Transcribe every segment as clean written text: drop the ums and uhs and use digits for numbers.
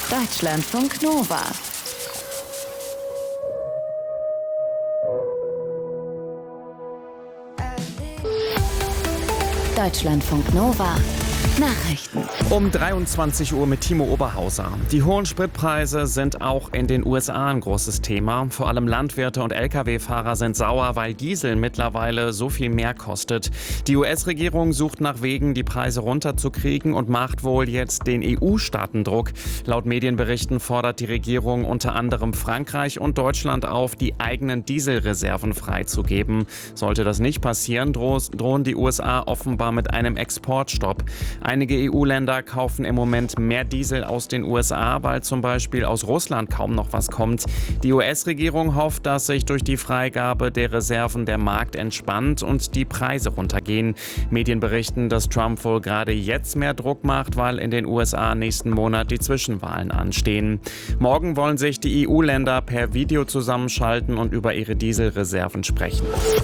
Deutschlandfunk Nova. Deutschlandfunk Nova. Nachrichten. Um 23 Uhr mit Timo Oberhauser. Die hohen Spritpreise sind auch in den USA ein großes Thema. Vor allem Landwirte und Lkw-Fahrer sind sauer, weil Diesel mittlerweile so viel mehr kostet. Die US-Regierung sucht nach Wegen, die Preise runterzukriegen und macht wohl jetzt den EU-Staaten Druck. Laut Medienberichten fordert die Regierung unter anderem Frankreich und Deutschland auf, die eigenen Dieselreserven freizugeben. Sollte das nicht passieren, drohen die USA offenbar mit einem Exportstopp. Einige EU-Länder kaufen im Moment mehr Diesel aus den USA, weil zum Beispiel aus Russland kaum noch was kommt. Die US-Regierung hofft, dass sich durch die Freigabe der Reserven der Markt entspannt und die Preise runtergehen. Medien berichten, dass Trump wohl gerade jetzt mehr Druck macht, weil in den USA nächsten Monat die Zwischenwahlen anstehen. Morgen wollen sich die EU-Länder per Video zusammenschalten und über ihre Dieselreserven sprechen.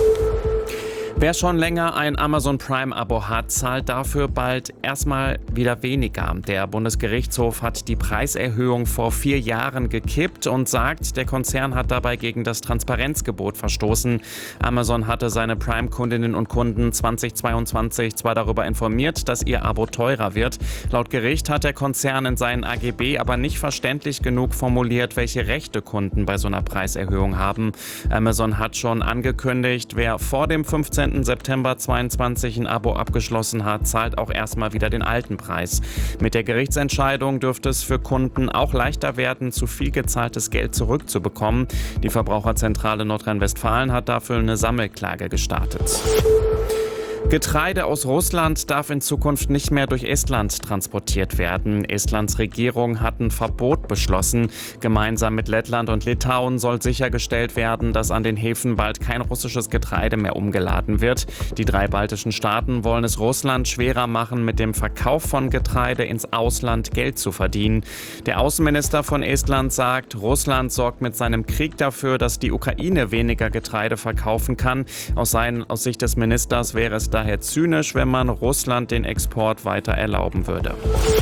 Wer schon länger ein Amazon Prime-Abo hat, zahlt dafür bald erstmal wieder weniger. Der Bundesgerichtshof hat die Preiserhöhung vor 4 Jahren gekippt und sagt, der Konzern hat dabei gegen das Transparenzgebot verstoßen. Amazon hatte seine Prime-Kundinnen und Kunden 2022 zwar darüber informiert, dass ihr Abo teurer wird. Laut Gericht hat der Konzern in seinen AGB aber nicht verständlich genug formuliert, welche Rechte Kunden bei so einer Preiserhöhung haben. Amazon hat schon angekündigt, wer vor dem 15. September 2022 ein Abo abgeschlossen hat, zahlt auch erstmal wieder den alten Preis. Mit der Gerichtsentscheidung dürfte es für Kunden auch leichter werden, zu viel gezahltes Geld zurückzubekommen. Die Verbraucherzentrale Nordrhein-Westfalen hat dafür eine Sammelklage gestartet. Getreide aus Russland darf in Zukunft nicht mehr durch Estland transportiert werden. Estlands Regierung hat ein Verbot beschlossen. Gemeinsam mit Lettland und Litauen soll sichergestellt werden, dass an den Häfen bald kein russisches Getreide mehr umgeladen wird. Die 3 baltischen Staaten wollen es Russland schwerer machen, mit dem Verkauf von Getreide ins Ausland Geld zu verdienen. Der Außenminister von Estland sagt, Russland sorgt mit seinem Krieg dafür, dass die Ukraine weniger Getreide verkaufen kann. Aus Sicht des Ministers wäre es daher zynisch, wenn man Russland den Export weiter erlauben würde.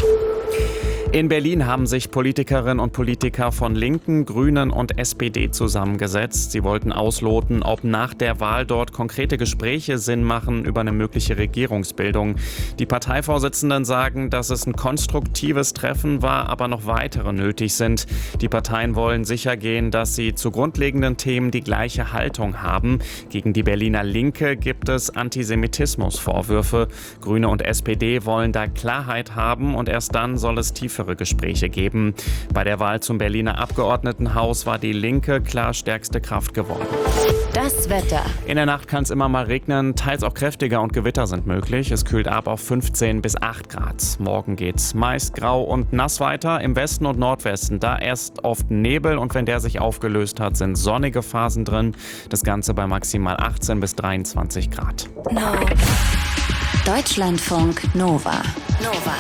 In Berlin haben sich Politikerinnen und Politiker von Linken, Grünen und SPD zusammengesetzt. Sie wollten ausloten, ob nach der Wahl dort konkrete Gespräche Sinn machen über eine mögliche Regierungsbildung. Die Parteivorsitzenden sagen, dass es ein konstruktives Treffen war, aber noch weitere nötig sind. Die Parteien wollen sichergehen, dass sie zu grundlegenden Themen die gleiche Haltung haben. Gegen die Berliner Linke gibt es Antisemitismusvorwürfe. Grüne und SPD wollen da Klarheit haben und erst dann soll es tiefer Gespräche geben. Bei der Wahl zum Berliner Abgeordnetenhaus war die Linke klar stärkste Kraft geworden. Das Wetter. In der Nacht kann es immer mal regnen, teils auch kräftiger und Gewitter sind möglich. Es kühlt ab auf 15 bis 8 Grad. Morgen geht's meist grau und nass weiter. Im Westen und Nordwesten, da erst oft Nebel und wenn der sich aufgelöst hat, sind sonnige Phasen drin. Das Ganze bei maximal 18 bis 23 Grad. Deutschlandfunk Nova.